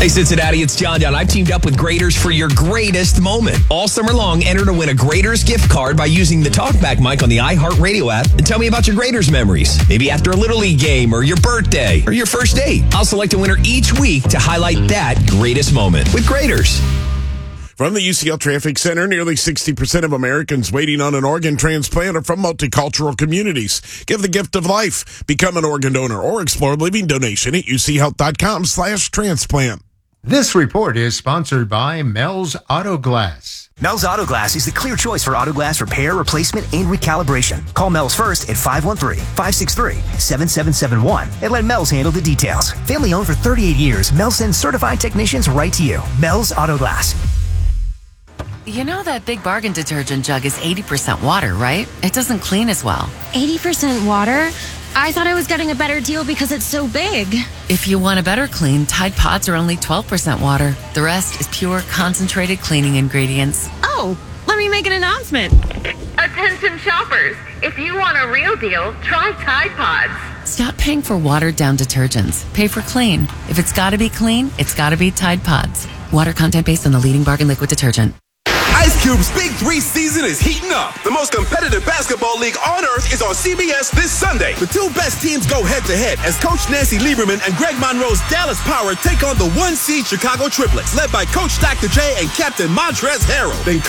Hey, Cincinnati, it's John. I've teamed up with Graders for your greatest moment. All summer long, enter to win a Graders gift card by using the TalkBack mic on the iHeartRadio app and tell me about your Graders memories. Maybe after a Little League game or your birthday or your first date. I'll select a winner each week to highlight that greatest moment with Graders. From the UCL Traffic Center, nearly 60% of Americans waiting on an organ transplant are from multicultural communities. Give the gift of life. Become an organ donor or explore a living donation at uchealth.com/transplant. This report is sponsored by Mel's Auto Glass. Mel's Auto Glass is the clear choice for auto glass repair, replacement, and recalibration. Call Mel's first at 513-563-7771 and let Mel's handle the details. Family owned for 38 years, Mel's sends certified technicians right to you. Mel's Auto Glass. You know that Big Bargain detergent jug is 80% water, right? It doesn't clean as well. 80% water? I thought I was getting a better deal because it's so big. If you want a better clean, Tide Pods are only 12% water. The rest is pure, concentrated cleaning ingredients. Oh, let me make an announcement. Attention shoppers, if you want a real deal, try Tide Pods. Stop paying for watered-down detergents. Pay for clean. If it's got to be clean, it's got to be Tide Pods. Water content based on the leading bargain liquid detergent. Ice Cube's Big 3 season is heating up. The most competitive basketball league on earth is on CBS this Sunday. The two best teams go head-to-head as Coach Nancy Lieberman and Greg Monroe's Dallas Power take on the 1-seed Chicago Triplets, led by Coach Dr. J and Captain Montrezl Harrell. Then